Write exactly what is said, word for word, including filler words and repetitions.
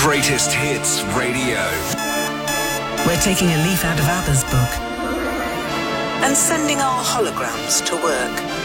Greatest Hits Radio. We're taking a leaf out of ABBA's book and sending our holograms to work.